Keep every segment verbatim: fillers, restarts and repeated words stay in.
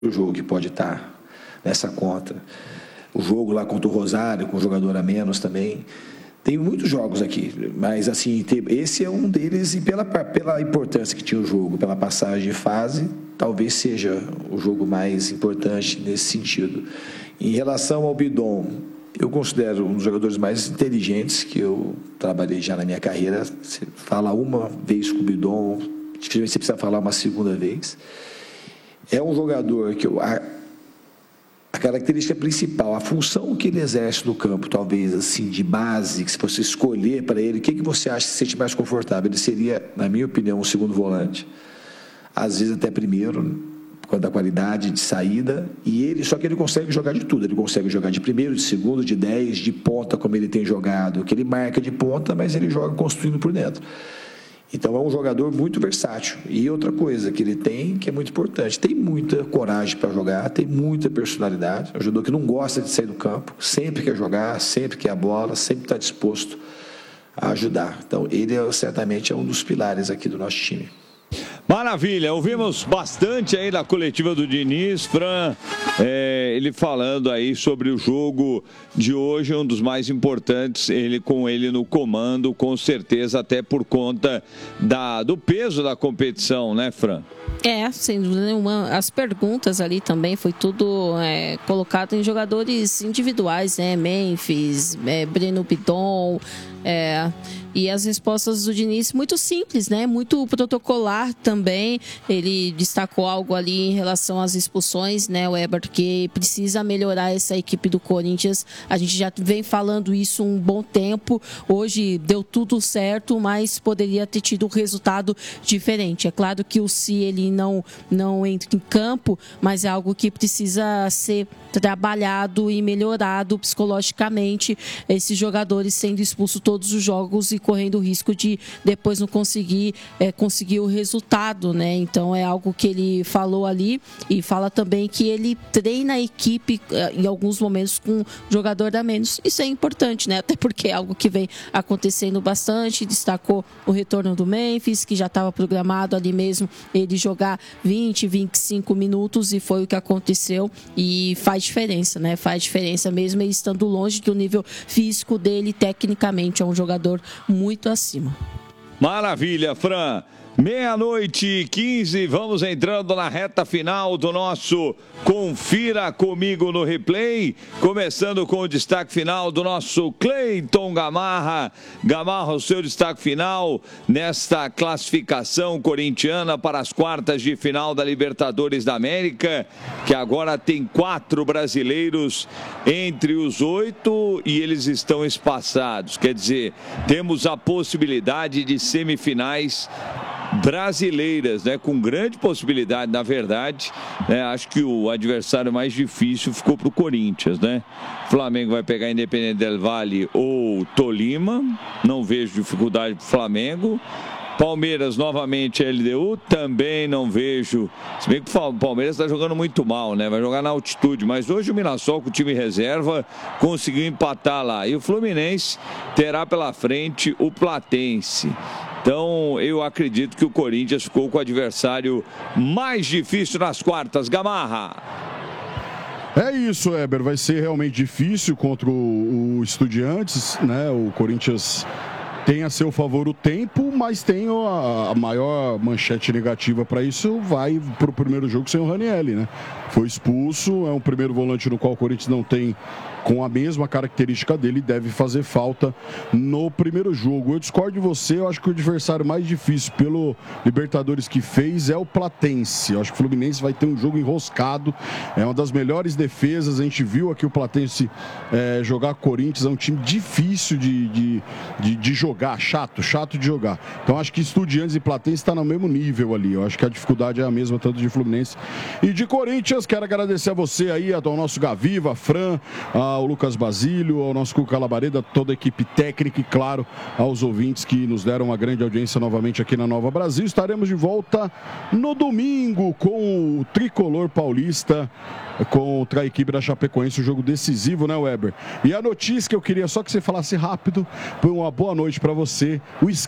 o jogo que pode estar nessa conta. O jogo lá contra o Rosário, com o jogador a menos também. Tem muitos jogos aqui, mas assim, esse é um deles e pela, pela importância que tinha o jogo, pela passagem de fase, talvez seja o jogo mais importante nesse sentido. Em relação ao Bidon, eu considero um dos jogadores mais inteligentes que eu trabalhei já na minha carreira. Você fala uma vez com o Bidon, dificilmente você precisa falar uma segunda vez. É um jogador que eu... A, A característica principal, a função que ele exerce no campo, talvez assim, de base, que se você escolher para ele, o que, que você acha que se sente mais confortável? Ele seria, na minha opinião, um segundo volante. Às vezes até primeiro, por causa da qualidade de saída. E ele, só que ele consegue jogar de tudo. Ele consegue jogar de primeiro, de segundo, de dez, de ponta, como ele tem jogado. Que ele marca de ponta, mas ele joga construindo por dentro. Então, é um jogador muito versátil. E outra coisa que ele tem, que é muito importante, tem muita coragem para jogar, tem muita personalidade. É um jogador que não gosta de sair do campo, sempre quer jogar, sempre quer a bola, sempre está disposto a ajudar. Então, ele é, certamente é um dos pilares aqui do nosso time. Maravilha, ouvimos bastante aí da coletiva do Diniz, Fran, é, ele falando aí sobre o jogo de hoje, um dos mais importantes, ele com ele no comando, com certeza, até por conta da, do peso da competição, né, Fran? É, sem dúvida nenhuma. As perguntas ali também foi tudo é, colocado em jogadores individuais, né? Memphis, é, Breno Bidon, é, e as respostas do Diniz muito simples, né? Muito protocolar também. Ele destacou algo ali em relação às expulsões, né, Weber, que precisa melhorar essa equipe do Corinthians. A gente já vem falando isso um bom tempo. Hoje deu tudo certo, mas poderia ter tido um resultado diferente. É claro que o Si ele não, não entra em campo, mas é algo que precisa ser trabalhado e melhorado psicologicamente, esses jogadores sendo expulsos todos os jogos e correndo o risco de depois não conseguir, é, conseguir o resultado, né? Então é algo que ele falou ali e fala também que ele treina a equipe em alguns momentos com jogador a menos. Isso é importante, né? Até porque é algo que vem acontecendo bastante. Destacou o retorno do Memphis, que já estava programado ali mesmo ele jogar vinte, vinte e cinco minutos, e foi o que aconteceu, e faz diferença, né? Faz diferença mesmo ele estando longe do nível físico dele. Tecnicamente é um jogador muito acima. Maravilha, Fran. Meia-noite e quinze, vamos entrando na reta final do nosso Confira Comigo no Replay, começando com o destaque final do nosso Cleiton Gamarra. Gamarra, o seu destaque final nesta classificação corintiana para as quartas de final da Libertadores da América, que agora tem quatro brasileiros entre os oito e eles estão espaçados. Quer dizer, temos a possibilidade de semifinais brasileiras, né, com grande possibilidade, na verdade, né, acho que o adversário mais difícil ficou para o Corinthians, né? Flamengo vai pegar Independente del Valle ou Tolima, não vejo dificuldade para o Flamengo. Palmeiras novamente L D U, também não vejo, se bem que o Palmeiras está jogando muito mal, né? Vai jogar na altitude, mas hoje o Mirassol com o time reserva conseguiu empatar lá, e o Fluminense terá pela frente o Platense. Então, eu acredito que o Corinthians ficou com o adversário mais difícil nas quartas. Gamarra. É isso, Weber. Vai ser realmente difícil contra o, o Estudiantes, né? O Corinthians tem a seu favor o tempo, mas tem a, a maior manchete negativa para isso, vai para o primeiro jogo sem o Ranieri, né? Foi expulso, é um primeiro volante no qual o Corinthians não tem com a mesma característica dele, deve fazer falta no primeiro jogo. Eu discordo de você, eu acho que o adversário mais difícil pelo Libertadores que fez é o Platense. Eu acho que o Fluminense vai ter um jogo enroscado, é uma das melhores defesas, a gente viu aqui o Platense é, jogar Corinthians, é um time difícil de, de, de, de jogar, chato, chato de jogar. Então acho que Estudiantes e Platense está no mesmo nível ali, eu acho que a dificuldade é a mesma, tanto de Fluminense e de Corinthians. Quero agradecer a você aí, ao nosso Gaviva, Fran, a ao Lucas Basílio, ao nosso Cuca Labareda, toda a equipe técnica e, claro, aos ouvintes que nos deram uma grande audiência novamente aqui na Nova Brasil. Estaremos de volta no domingo com o Tricolor Paulista contra a equipe da Chapecoense, um jogo decisivo, né, Weber? E a notícia que eu queria só que você falasse rápido, foi uma boa noite para você. O Scarpa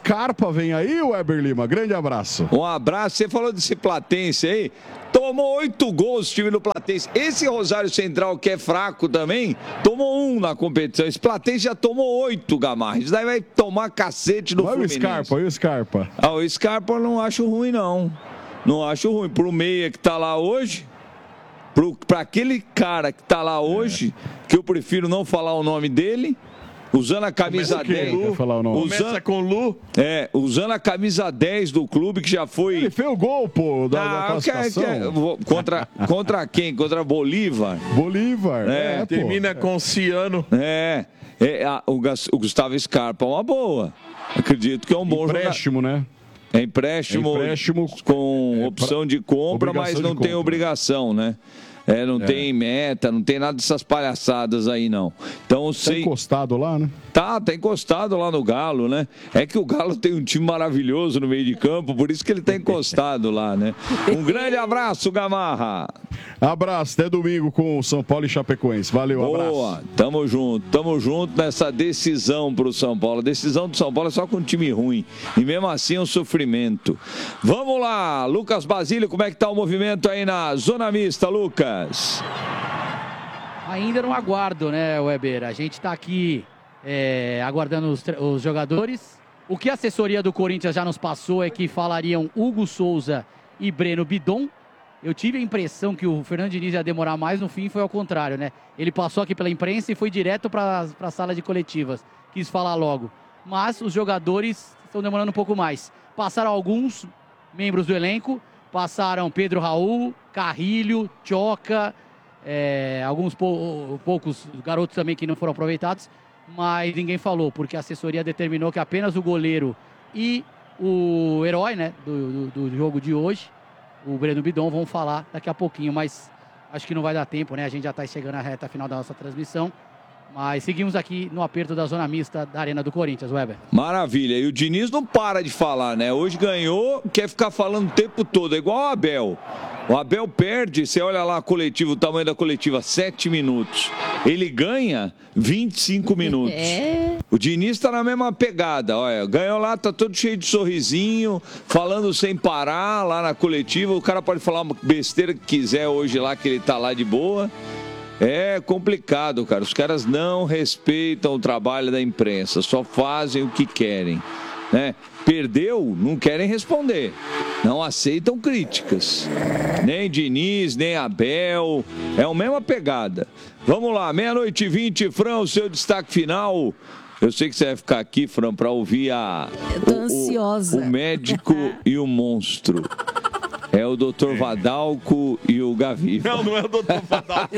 Scarpa vem aí, Weber Lima. Grande abraço. Um abraço. Você falou desse Platense aí. Tomou oito gols o time do Platense. Esse Rosário Central, que é fraco também, tomou um na competição. Esse Platense já tomou oito, Gamarra. Isso daí vai tomar cacete do Fluminense. Olha o Scarpa, olha o Scarpa. Ah, o Scarpa eu não acho ruim, não. Não acho ruim. Pro meia que tá lá hoje, pro, pra aquele cara que tá lá hoje, é. que eu prefiro não falar o nome dele... Usando a camisa dez. Começa com Lu. É, usando a camisa dez do clube, que já foi. Ele fez o gol, pô, da, ah, da classificação. Que, que, contra, contra quem? Contra Bolívar. Bolívar. É, é termina pô. com Ciano. É. é a, o, o Gustavo Scarpa é uma boa. Acredito que é um bom jogador. Empréstimo, né? É empréstimo, é empréstimo com é, opção de compra, mas não tem obrigação, né? É, não é. tem meta, não tem nada dessas palhaçadas aí, não. Então, tá sei... encostado lá, né? Tá, tá encostado lá no Galo, né? É que o Galo tem um time maravilhoso no meio de campo, por isso que ele tá encostado lá, né? Um grande abraço, Gamarra. Abraço, até domingo com o São Paulo e Chapecoense. Valeu, Boa, abraço. Boa, tamo junto, tamo junto nessa decisão pro São Paulo. A decisão do São Paulo é só com um time ruim. E mesmo assim é um sofrimento. Vamos lá, Lucas Basílio, como é que tá o movimento aí na Zona Mista, Lucas? Ainda não aguardo, né, Weber? A gente tá aqui é, aguardando os, os jogadores. O que a assessoria do Corinthians já nos passou é que falariam Hugo Souza e Breno Bidon. Eu tive a impressão que o Fernando Diniz ia demorar mais, no fim foi ao contrário, né? Ele passou aqui pela imprensa e foi direto para a sala de coletivas. Quis falar logo. Mas os jogadores estão demorando um pouco mais. Passaram alguns membros do elenco, passaram Pedro Raul, Carrilho, Tchoca, é, alguns pou, poucos garotos também que não foram aproveitados, mas ninguém falou, porque a assessoria determinou que apenas o goleiro e o herói, né, do, do, do jogo de hoje, o Breno Bidon, vão falar daqui a pouquinho, mas acho que não vai dar tempo, né? A gente já está chegando à reta final da nossa transmissão. Mas seguimos aqui no aperto da zona mista da Arena do Corinthians, Weber. Maravilha. E o Diniz não para de falar, né? Hoje ganhou, quer ficar falando o tempo todo. É igual o Abel. O Abel perde, você olha lá a coletiva, o tamanho da coletiva, sete minutos. Ele ganha vinte e cinco minutos. É. O Diniz tá na mesma pegada. Olha, ganhou lá, tá todo cheio de sorrisinho, falando sem parar lá na coletiva. O cara pode falar uma besteira que quiser hoje lá, que ele tá lá de boa. É complicado, cara. Os caras não respeitam o trabalho da imprensa, só fazem o que querem, né? Perdeu, não querem responder, não aceitam críticas. Nem Diniz, nem Abel, é a mesma pegada. Vamos lá, meia-noite e vinte, Fran, o seu destaque final. Eu sei que você vai ficar aqui, Fran, para ouvir a... Eu tô o, ansiosa. O, o médico e o monstro. É o doutor Vadalco e o Gavi. Não, não é o doutor Vadalco.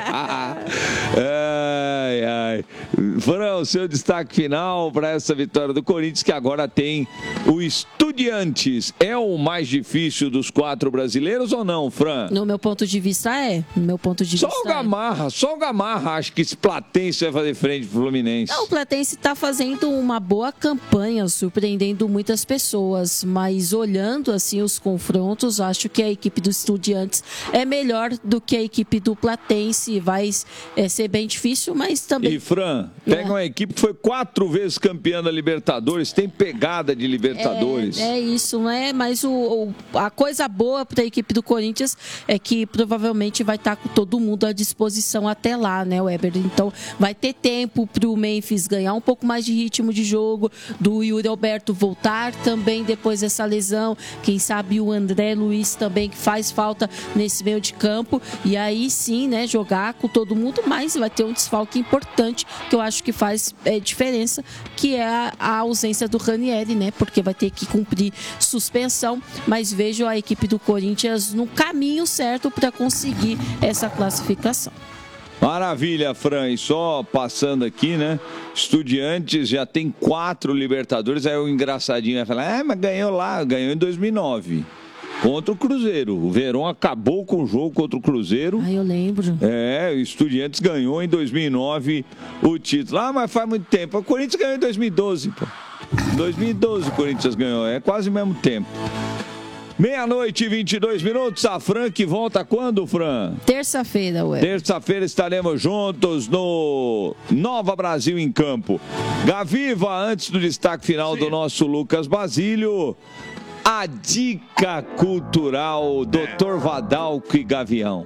ai, ai. Fran, seu destaque final para essa vitória do Corinthians, que agora tem o Estudiantes. É o mais difícil dos quatro brasileiros ou não, Fran? No meu ponto de vista, é. No meu ponto de só vista, o Gamarra, é. Só o Gamarra acha que esse Platense vai fazer frente pro Fluminense. Não, o Platense está fazendo uma boa campanha, surpreendendo muitas pessoas, mas olhando assim os confrontos, acho que a equipe do Estudiantes é melhor do que a equipe do Platense. Vai é, ser bem difícil, mas também... E, Fran, pega é. uma equipe que foi quatro vezes campeã da Libertadores, tem pegada de Libertadores. É, é isso, né? Mas o, o, a coisa boa para a equipe do Corinthians é que provavelmente vai estar com todo mundo à disposição até lá, né, Weber? Então, vai ter tempo para o Memphis ganhar um pouco mais de ritmo de jogo, do Yuri Alberto voltar também depois dessa lesão, quem sabe o André Luiz também, que faz falta nesse meio de campo, e aí sim, né, jogar com todo mundo, mas vai ter um desfalque importante, que eu acho que faz é, diferença, que é a, a ausência do Ranieri, né, porque vai ter que cumprir suspensão, mas vejo a equipe do Corinthians no caminho certo para conseguir essa classificação. Maravilha, Fran, e só passando aqui, né, Estudiantes já tem quatro Libertadores, aí o engraçadinho vai falar, é, mas ganhou lá, ganhou em dois mil e nove. Contra o Cruzeiro. O Verón acabou com o jogo contra o Cruzeiro. Ah, eu lembro. É, o Estudiantes ganhou em dois mil e nove o título. Ah, mas faz muito tempo. O Corinthians ganhou em dois mil e doze, pô. Em dois mil e doze o Corinthians ganhou. É quase o mesmo tempo. Meia-noite e vinte e dois minutos. A Fran que volta quando, Fran? Terça-feira, ué. Terça-feira estaremos juntos no Nova Brasil em Campo. Gaviva, antes do destaque final Sim. do nosso Lucas Basílio, a dica cultural doutor Vadalco e Gavião.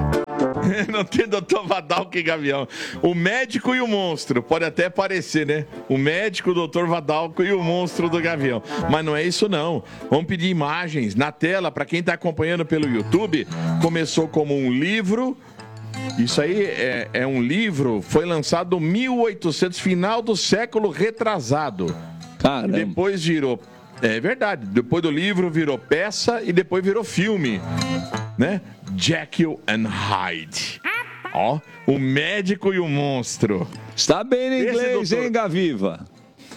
Não tem doutor Vadalco e Gavião. O médico e o monstro. Pode até parecer, né? O médico, o doutor Vadalco e o monstro do Gavião. Mas não é isso, não. Vamos pedir imagens na tela para quem está acompanhando pelo YouTube. Começou como um livro. Isso aí é, é um livro. Foi lançado em mil e oitocentos, final do século retrasado. Caramba. E depois virou... É verdade. Depois do livro virou peça e depois virou filme. Né? Jekyll and Hyde. Ó, o médico e o monstro. Está bem em inglês, doutor... hein, Gaviva?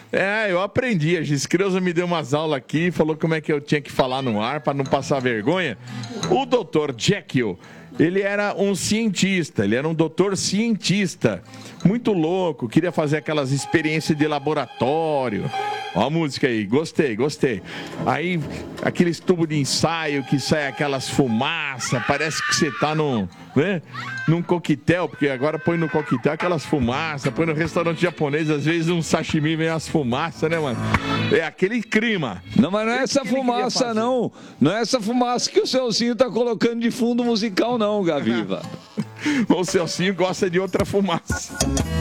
É, eu aprendi. A Giscreuza me deu umas aulas aqui, falou como é que eu tinha que falar no ar para não passar vergonha. O doutor Jekyll, ele era um cientista, ele era um doutor cientista. Muito louco, queria fazer aquelas experiências de laboratório. Ó a música aí, gostei, gostei. Aí, aqueles tubos de ensaio que sai aquelas fumaças, parece que você tá num, né, num coquetel, porque agora põe no coquetel aquelas fumaças, põe no restaurante japonês, às vezes um sashimi vem as fumaças, né, mano? É aquele clima. Não, mas não é essa fumaça, não. Não é essa fumaça que o Celcinho tá colocando de fundo musical, não, Gaviva. O Celcinho gosta de outra fumaça.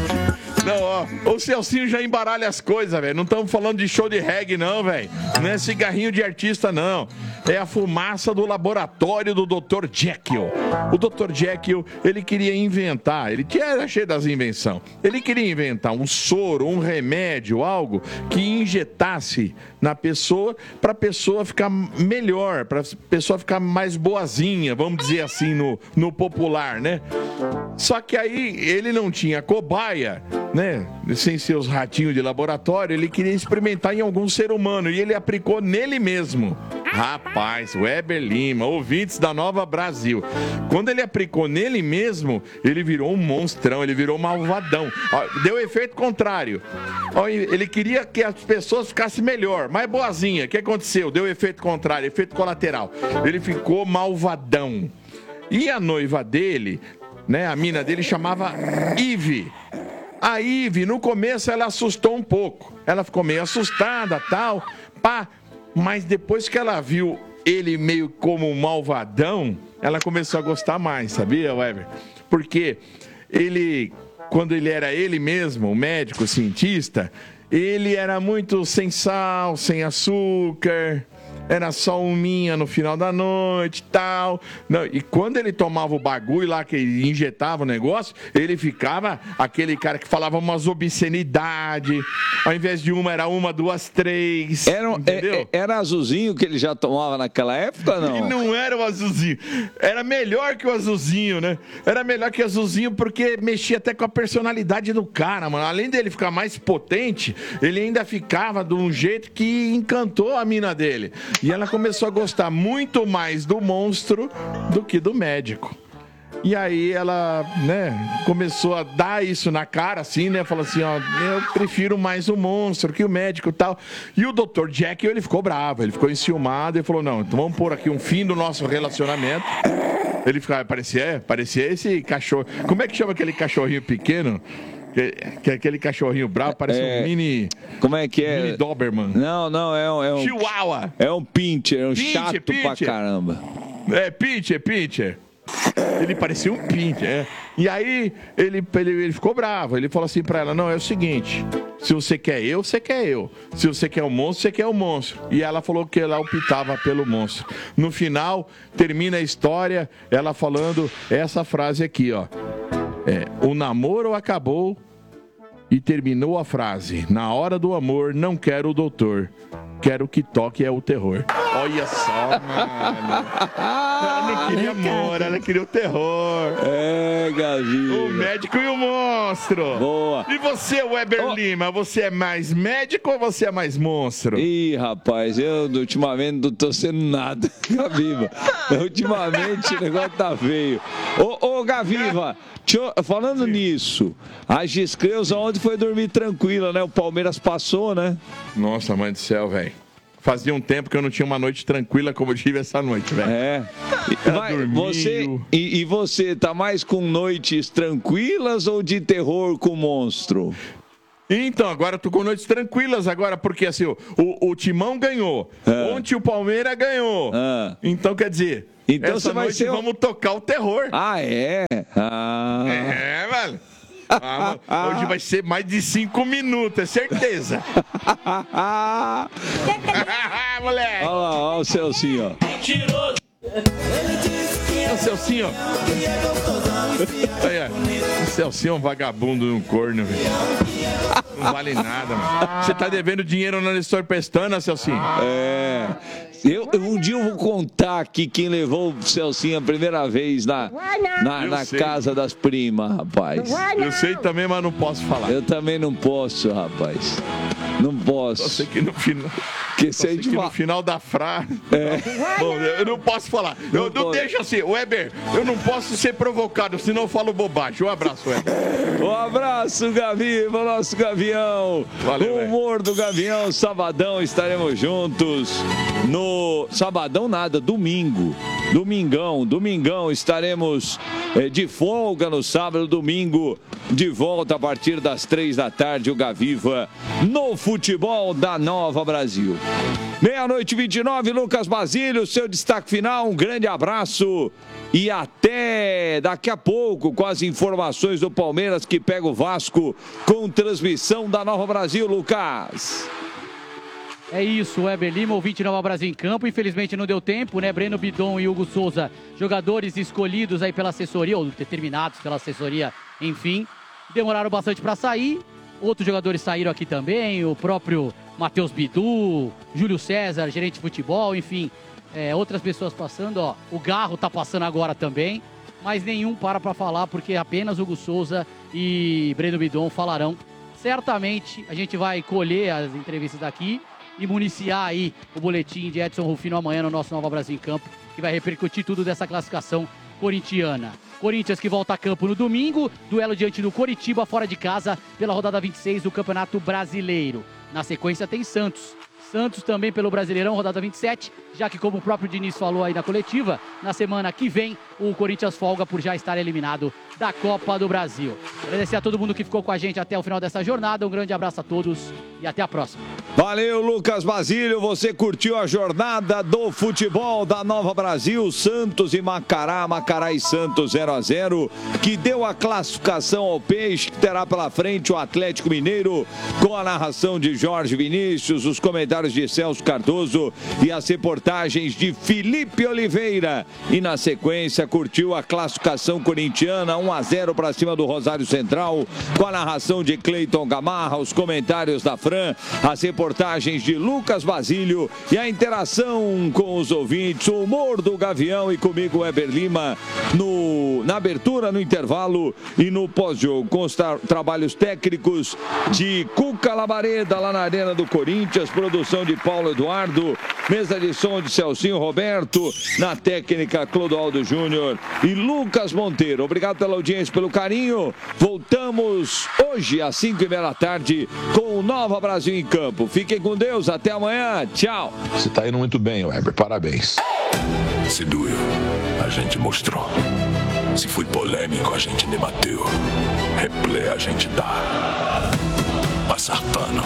Não, ó, o Celcinho já embaralha as coisas, velho. Não estamos falando de show de reggae, não, velho. Não é cigarrinho de artista, não. É a fumaça do laboratório do doutor Jekyll. O doutor Jekyll, ele queria inventar, ele era cheio das invenções. Ele queria inventar um soro, um remédio, algo que injetasse na pessoa para a pessoa ficar melhor, para a pessoa ficar mais boazinha, vamos dizer assim, no, no popular, né? Só que aí ele não tinha cobaia, né? Sem seus ratinhos de laboratório, ele queria experimentar em algum ser humano e ele aplicou nele mesmo. Rapaz, Weber Lima, ouvintes da Nova Brasil. Quando ele aplicou nele mesmo, ele virou um monstrão, ele virou um malvadão. Deu efeito contrário. Ele queria que as pessoas ficassem melhor, mais boazinha. O que aconteceu? Deu efeito contrário, efeito colateral. Ele ficou malvadão. E a noiva dele, né, a mina dele chamava Eve. A Eve, no começo, ela assustou um pouco. Ela ficou meio assustada, tal, pá. Mas depois que ela viu ele meio como um malvadão, ela começou a gostar mais, sabia, Weber? Porque ele, quando ele era ele mesmo, o médico, o cientista, ele era muito sem sal, sem açúcar... Era só uminha no final da noite e tal. Não, e quando ele tomava o bagulho lá, que ele injetava o negócio, ele ficava aquele cara que falava umas obscenidades. Ao invés de uma, era uma, duas, três. Era, é, era azulzinho que ele já tomava naquela época, não? E não era o azulzinho. Era melhor que o azulzinho, né? Era melhor que o azulzinho porque mexia até com a personalidade do cara, mano. Além dele ficar mais potente, ele ainda ficava de um jeito que encantou a mina dele. E ela começou a gostar muito mais do monstro do que do médico. E aí ela, né, começou a dar isso na cara, assim, né? Falou assim, ó, eu prefiro mais o monstro que o médico e tal. E o doutor Jekyll, ele ficou bravo, ele ficou enciumado e falou, não, então vamos pôr aqui um fim do nosso relacionamento. Ele ficava, parecia, parecia esse cachorro. Como é que chama aquele cachorrinho pequeno? Que, que aquele cachorrinho bravo parece é, um mini... Como é que é? Mini Doberman. Não, não, é um... É um Chihuahua. É um pincher, é um pincher, chato pincher. pra caramba. É, pincher, pincher. Ele parecia um pincher, é. E aí, ele, ele, ele ficou bravo. Ele falou assim pra ela, não, é o seguinte... Se você quer eu, você quer eu. Se você quer o monstro, você quer o monstro. E ela falou que ela optava pelo monstro. No final, termina a história, ela falando essa frase aqui, ó. É, o namoro acabou e terminou a frase. Na hora do amor, não quero o doutor. Quero que toque é o terror. Olha só, mano. Ela não queria amor, ela queria o terror. É, Gavinho. O médico e o monstro. Boa. E você, Weber oh. Lima, você é mais médico ou você é mais monstro? Ih, rapaz, eu ultimamente não tô sendo nada, Gaviva. Ultimamente o negócio tá feio. Ô, ô Gaviva, eu, falando Sim. nisso, a Giscreuza ontem foi dormir tranquila, né? O Palmeiras passou, né? Nossa, mãe do céu, velho. fazia um tempo que eu não tinha uma noite tranquila como eu tive essa noite, velho. É. E, vai, você, e, e você, tá mais com noites tranquilas ou de terror com monstro? Então, agora eu tô com noites tranquilas agora, porque assim, o, o, o Timão ganhou. Ah. Ontem o Palmeiras ganhou. Ah. Então, quer dizer, então essa você vai noite ser... vamos tocar o terror. Ah, é? Ah. É, velho. Ah, hoje vai ser mais de cinco minutos, é certeza. Moleque. Olha lá, olha o Celcinho, ó. Mentiroso. Olha o Celcinho, ó. Aí, ó. O Celcinho é um vagabundo no corno, velho. Não vale nada, mano. Você tá devendo dinheiro na Nestor Pestana, Celcinho? É. Eu, um dia eu vou contar aqui quem levou o Celcinho a primeira vez na, na, na casa das primas, rapaz. Eu sei também, mas não posso falar. Eu também não posso, rapaz. Não posso. Eu sei que no final... Que Só sei que no final da frase... É. Bom, eu não posso falar. Eu não, não deixa assim. Weber, eu não posso ser provocado, senão eu falo bobagem. Um abraço, Weber. Um abraço, Gavi, o nosso Gavião. Valeu, o humor do Gavião, sabadão, estaremos juntos no... Sabadão nada, domingo. Domingão, domingão, estaremos eh, de folga no sábado, domingo, de volta a partir das três da tarde, o Gaviva no futebol da Nova Brasil. Meia-noite e vinte e nove, Lucas Basílio, seu destaque final, um grande abraço e até daqui a pouco com as informações do Palmeiras que pega o Vasco com transmissão da Nova Brasil, Lucas. É isso, Weber Lima, ouvinte Nova Brasil em campo. Infelizmente não deu tempo, né? Breno Bidon e Hugo Souza, jogadores escolhidos aí pela assessoria, ou determinados pela assessoria, enfim, demoraram bastante para sair. Outros jogadores saíram aqui também, o próprio Matheus Bidu, Júlio César, gerente de futebol, enfim, é, outras pessoas passando, ó. O Garro tá passando agora também, mas nenhum para para falar, porque apenas Hugo Souza e Breno Bidon falarão. Certamente a gente vai colher as entrevistas daqui e municiar aí o boletim de Edson Rufino amanhã no nosso Nova Brasil em Campo, que vai repercutir tudo dessa classificação corintiana. Corinthians que volta a campo no domingo, duelo diante do Coritiba fora de casa pela rodada vinte e seis do Campeonato Brasileiro. Na sequência tem Santos. Santos também pelo Brasileirão, rodada vinte e sete, já que como o próprio Diniz falou aí na coletiva, na semana que vem o Corinthians folga por já estar eliminado da Copa do Brasil. Agradecer a todo mundo que ficou com a gente até o final dessa jornada, um grande abraço a todos e até a próxima. Valeu, Lucas Basílio, você curtiu a jornada do futebol da Nova Brasil, Santos e Macará, Macará e Santos zero a zero, que deu a classificação ao Peixe, que terá pela frente o Atlético Mineiro, com a narração de Jorge Vinícius, os comentários de Celso Cardoso e as reportagens de Felipe Oliveira. E na sequência curtiu a classificação corintiana, um a zero para cima do Rosário Central, com a narração de Cleiton Gamarra, os comentários da Fran, as reportagens de Lucas Basílio e a interação com os ouvintes, o humor do Gavião e comigo, Weber Lima, no, na abertura, no intervalo e no pós-jogo, com os tra trabalhos técnicos de Cuca Labareda, lá na Arena do Corinthians, produção de Paulo Eduardo, mesa de som de Celcinho Roberto, na técnica Clodoaldo Júnior e Lucas Monteiro. Obrigado pela audiência, pelo carinho. Voltamos hoje às cinco e meia da tarde com o Nova Brasil em Campo. Fiquem com Deus, até amanhã, tchau. Você tá indo muito bem, Weber, parabéns. Se doeu, a gente mostrou. Se foi polêmico, a gente debateu. Replay a gente dá. Passar pano.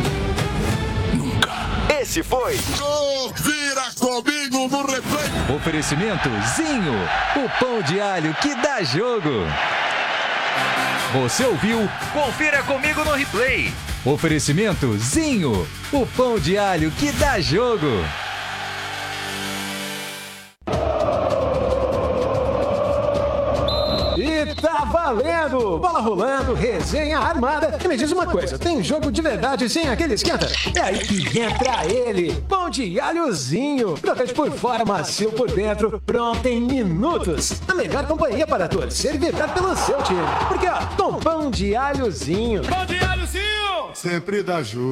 Nunca. Esse foi Confira comigo no replay. Oferecimento Zinho, o pão de alho que dá jogo. Você ouviu? Confira comigo no replay. Oferecimento Zinho, o pão de alho que dá jogo. E tá valendo! Bola rolando, resenha armada. E me diz uma coisa, tem jogo de verdade sem aquele esquenta? É aí que entra ele, pão de alhozinho. Crocante por fora, macio por dentro, pronto em minutos. A melhor companhia para torcer e vibrar pelo seu time. Porque ó, com pão de alhozinho. Pão de alhozinho! Sempre dá jogo.